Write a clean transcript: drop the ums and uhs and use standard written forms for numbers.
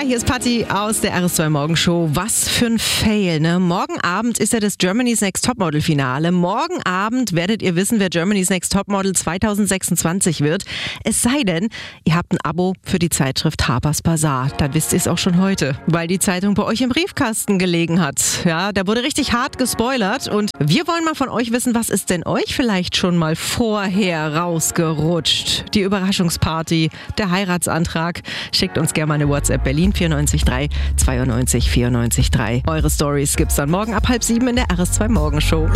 Hier ist Patti aus der RS2 Morgenshow. Was für ein Fail, ne? Morgen Abend ist ja das Germany's Next Topmodel Finale. Morgen Abend werdet ihr wissen, wer Germany's Next Topmodel 2026 wird. Es sei denn, ihr habt ein Abo für die Zeitschrift Harper's Bazaar. Dann wisst ihr es auch schon heute, weil die Zeitung bei euch im Briefkasten gelegen hat. Ja, da wurde richtig hart gespoilert und wir wollen mal von euch wissen, was ist denn euch vielleicht schon mal vorher rausgerutscht? Die Überraschungsparty, der Heiratsantrag. Schickt uns gerne mal eine WhatsApp Berlin 94 3 92 94 3. Eure Stories gibt's dann morgen ab 6:30 in der RS2 Morgenshow.